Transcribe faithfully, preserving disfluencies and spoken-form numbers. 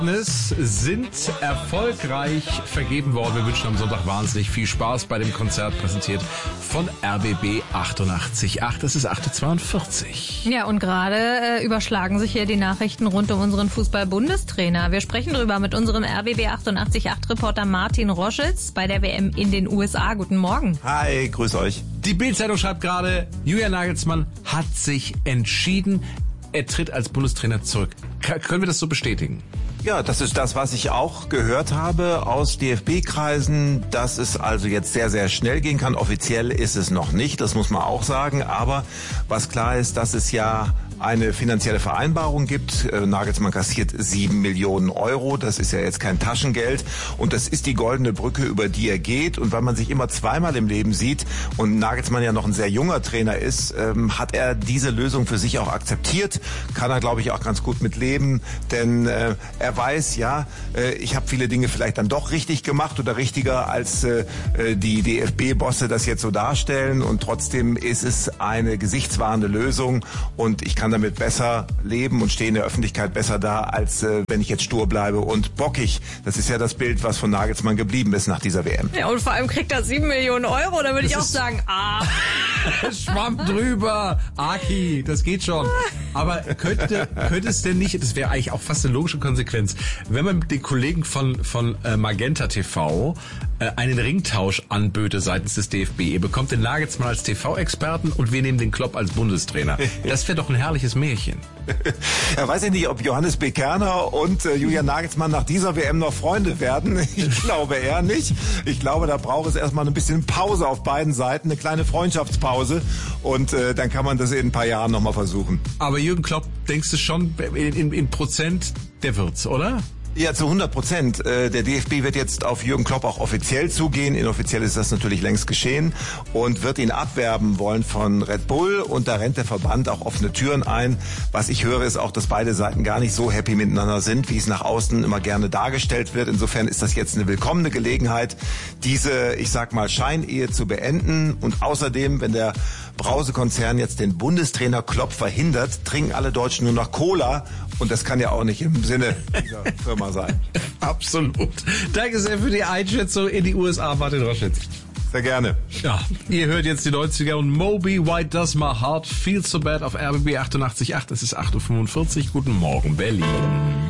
sind erfolgreich vergeben worden. Wir wünschen am Sonntag wahnsinnig viel Spaß bei dem Konzert, präsentiert von R B B achtundachtzig Komma acht. Es ist acht Uhr zweiundvierzig. Ja, und gerade äh, überschlagen sich hier die Nachrichten rund um unseren Fußball-Bundestrainer. Wir sprechen darüber mit unserem R B B achtundachtzig Komma acht-Reporter Martin Roschitz bei der W M in den U S A. Guten Morgen. Hi, grüß euch. Die Bild-Zeitung schreibt gerade, Julian Nagelsmann hat sich entschieden, er tritt als Bundestrainer zurück. K- können wir das so bestätigen? Ja, das ist das, was ich auch gehört habe aus D F B-Kreisen, dass es also jetzt sehr, sehr schnell gehen kann. Offiziell ist es noch nicht, das muss man auch sagen. Aber was klar ist, dass es ja eine finanzielle Vereinbarung gibt. Nagelsmann kassiert sieben Millionen Euro. Das ist ja jetzt kein Taschengeld. Und das ist die goldene Brücke, über die er geht. Und weil man sich immer zweimal im Leben sieht und Nagelsmann ja noch ein sehr junger Trainer ist, ähm, hat er diese Lösung für sich auch akzeptiert. Kann er, glaube ich, auch ganz gut mit leben. Denn äh, er weiß, ja, äh, ich habe viele Dinge vielleicht dann doch richtig gemacht oder richtiger, als äh, die D F B-Bosse das jetzt so darstellen. Und trotzdem ist es eine gesichtswahrende Lösung. Und ich kann damit besser leben und stehe in der Öffentlichkeit besser da, als äh, wenn ich jetzt stur bleibe und bockig. Das ist ja das Bild, was von Nagelsmann geblieben ist nach dieser W M. Ja, und vor allem kriegt er sieben Millionen Euro, da würde ich auch sagen, ah. Schwamm drüber, Aki, das geht schon. Aber könnte, könnte es denn nicht, das wäre eigentlich auch fast eine logische Konsequenz, wenn man mit den Kollegen von, von äh, Magenta T V äh, einen Ringtausch anböte seitens des D F B. Ihr bekommt den Nagelsmann als T V-Experten und wir nehmen den Klopp als Bundestrainer. Das wäre doch ein herrliches Märchen. Ja, weiß ich nicht, ob Johannes B. Kerner und äh, Julian Nagelsmann nach dieser W M noch Freunde werden. Ich glaube eher nicht. Ich glaube, da braucht es erstmal ein bisschen Pause auf beiden Seiten, eine kleine Freundschaftspause. Und äh, dann kann man das in ein paar Jahren nochmal versuchen. Aber Jürgen Klopp, denkst du schon in, in, in Prozent, der wird's, oder? Ja, zu hundert Prozent. Der D F B wird jetzt auf Jürgen Klopp auch offiziell zugehen. Inoffiziell ist das natürlich längst geschehen und wird ihn abwerben wollen von Red Bull. Und da rennt der Verband auch offene Türen ein. Was ich höre, ist auch, dass beide Seiten gar nicht so happy miteinander sind, wie es nach außen immer gerne dargestellt wird. Insofern ist das jetzt eine willkommene Gelegenheit, diese, ich sag mal, Scheinehe zu beenden. Und außerdem, wenn der Brausekonzern jetzt den Bundestrainer Klopp verhindert, trinken alle Deutschen nur noch Cola. Und das kann ja auch nicht im Sinne dieser Firma sein. Absolut. Danke sehr für die Einschätzung in die U S A, Martin Roschitz. Sehr gerne. Ja, ihr hört jetzt die neunziger und Moby, Why Does My Heart Feel So Bad auf R B B achtundachtzig Komma acht. Es ist acht Uhr fünfundvierzig. Guten Morgen, Berlin.